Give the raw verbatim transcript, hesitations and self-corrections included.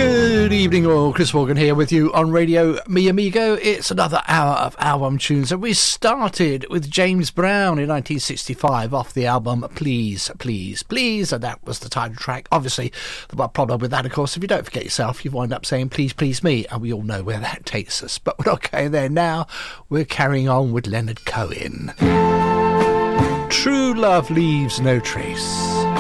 Good evening all, Chris Morgan here with you on Radio Mi Amigo. It's another hour of album tunes, and we started with James Brown in nineteen sixty-five off the album Please, Please, Please, and that was the title track. Obviously, the problem with that, of course, if you don't forget yourself, you wind up saying Please, Please Me, and we all know where that takes us. But we're not going there now. We're carrying on with Leonard Cohen. True Love Leaves No Trace.